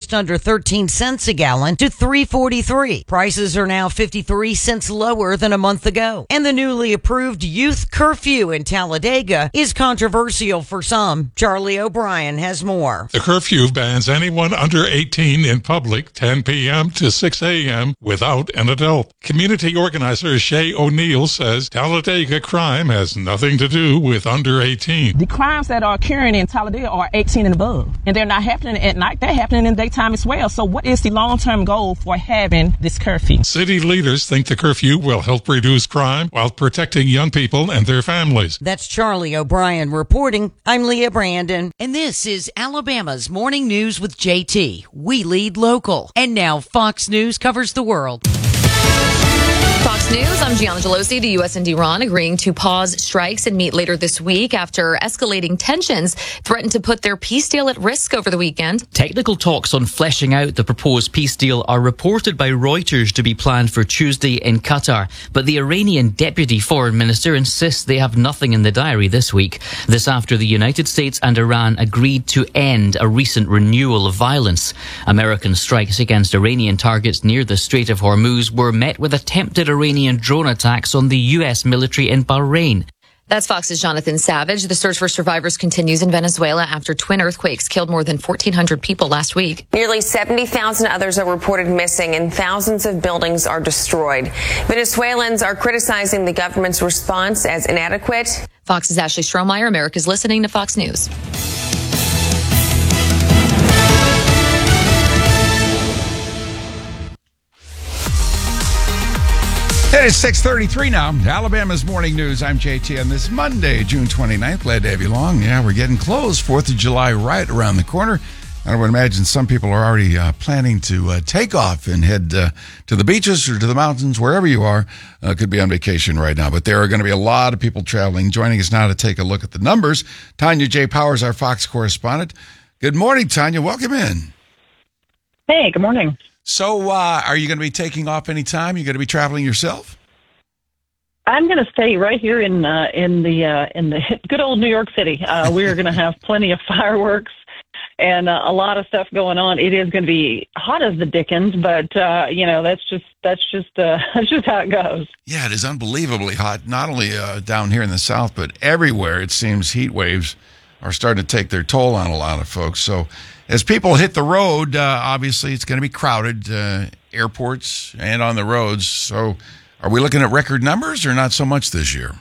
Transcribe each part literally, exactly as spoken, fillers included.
just under thirteen cents a gallon to three forty-three. Prices are now fifty-three cents lower than a month ago. And the newly approved youth curfew in Talladega is controversial for some. Charlie O'Brien has more. The curfew bans anyone under eighteen in public ten p.m. to six a.m. without an adult. Community organizer Shay O'Neill says Talladega crime has nothing to do with under eighteen. The crimes that are occurring in Talladega are eighteen and above, and they're not happening at night. They're happening in daytime as well. So what is the long-term goal for having this curfew? City leaders think the curfew will help reduce crime while protecting young people and their families. That's Charlie O'Brien reporting. I'm Leah Brandon, and this is Alabama's Morning News with J T. We lead local. And now Fox News covers the world. Fox News, I'm Gianna Gelosi. The U S and Iran agreeing to pause strikes and meet later this week after escalating tensions threatened to put their peace deal at risk over the weekend. Technical talks on fleshing out the proposed peace deal are reported by Reuters to be planned for Tuesday in Qatar, but the Iranian deputy foreign minister insists they have nothing in the diary this week. This after the United States and Iran agreed to end a recent renewal of violence. American strikes against Iranian targets near the Strait of Hormuz were met with attempted Iranian drone attacks on the U S military in Bahrain. That's Fox's Jonathan Savage. The search for survivors continues in Venezuela after twin earthquakes killed more than fourteen hundred people last week. Nearly seventy thousand others are reported missing and thousands of buildings are destroyed. Venezuelans are criticizing the government's response as inadequate. Fox's Ashley Strohmeyer, America's listening to Fox News. It is six thirty-three now. Alabama's Morning News. I'm J T on this Monday, June twenty-ninth. Glad to have you along. Yeah, we're getting close. fourth of July right around the corner. I would imagine some people are already uh, planning to uh, take off and head uh, to the beaches or to the mountains, wherever you are. Uh, could be on vacation right now. But there are going to be a lot of people traveling. Joining us now to take a look at the numbers, Tanya J. Powers, our Fox correspondent. Good morning, Tanya. Welcome in. Hey, good morning. So uh, are you going to be taking off anytime? You going to be traveling yourself? I'm going to stay right here in uh, in the uh, in the good old New York City. Uh, we are going to have plenty of fireworks and uh, a lot of stuff going on. It is going to be hot as the dickens, but uh, you know that's just that's just uh, that's just how it goes. Yeah, it is unbelievably hot. Not only uh, down here in the South, but everywhere. It seems heat waves are starting to take their toll on a lot of folks. So as people hit the road, uh, obviously it's going to be crowded, uh, airports and on the roads. So are we looking at record numbers or not so much this year?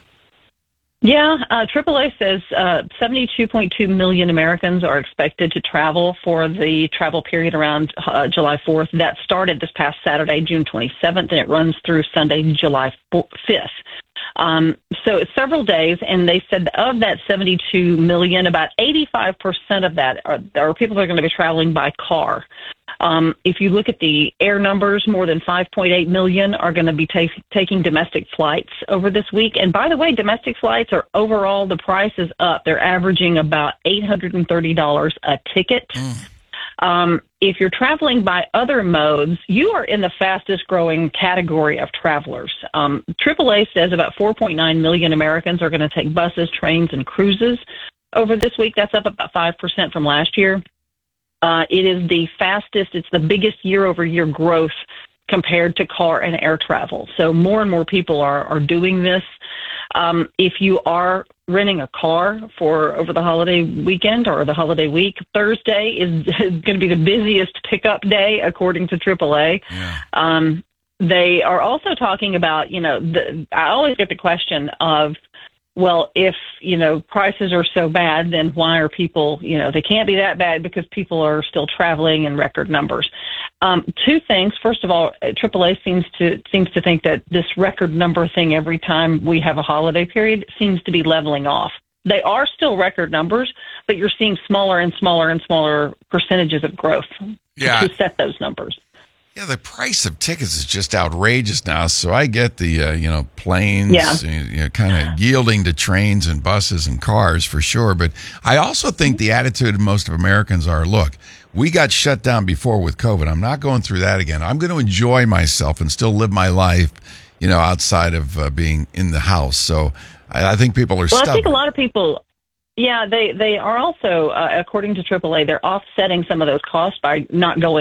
Yeah, uh, triple A says uh, seventy-two point two million Americans are expected to travel for the travel period around uh, July fourth. That started this past Saturday, June twenty-seventh, and it runs through Sunday, July fifth. Um, so it's several days, and they said of that seventy-two million, about eighty-five percent of that are, are people that are going to be traveling by car. Um, if you look at the air numbers, more than five point eight million are going to be ta- taking domestic flights over this week. And by the way, domestic flights are overall, the price is up. They're averaging about eight hundred thirty dollars a ticket. Mm. Um, if you're traveling by other modes, you are in the fastest growing category of travelers. Um, triple A says about four point nine million Americans are going to take buses, trains, and cruises over this week. That's up about five percent from last year. Uh, it is the fastest, it's the biggest year-over-year growth compared to car and air travel. So more and more people are, are doing this. Um, if you are renting a car for over the holiday weekend or the holiday week, Thursday is, is going to be the busiest pickup day, according to triple A. Yeah. Um, they are also talking about, you know, the, I always get the question of, well, if, you know, prices are so bad, then why are people, you know, they can't be that bad because people are still traveling in record numbers. Um, two things. First of all, triple A seems to seems to think that this record number thing every time we have a holiday period seems to be leveling off. They are still record numbers, but you're seeing smaller and smaller and smaller percentages of growth yeah. to set those numbers. Yeah, the price of tickets is just outrageous now. So I get the, uh, you know, planes, yeah. you know, kind of yielding to trains and buses and cars for sure. But I also think the attitude of most of Americans are, look, we got shut down before with COVID. I'm not going through that again. I'm going to enjoy myself and still live my life, you know, outside of uh, being in the house. So I, I think people are well, stubborn. I think a lot of people... Yeah, they, they are also, uh, according to triple A, they're offsetting some of those costs by not going